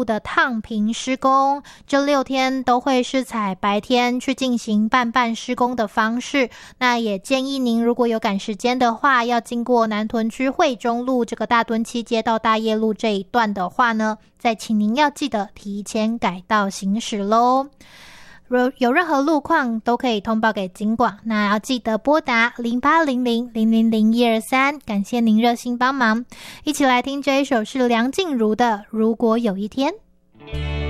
路的烫平施工，这6天都会是采白天去进行半施工的方式。那也建议您如果有赶时间的话，要经过南屯区惠中路这个大墩七街到大业路这一段的话呢，再请您要记得提前改道行驶咯。有任何路况都可以通报给警广，那要记得拨打0800000123，感谢您热心帮忙。一起来听这一首是梁静茹的《如果有一天》。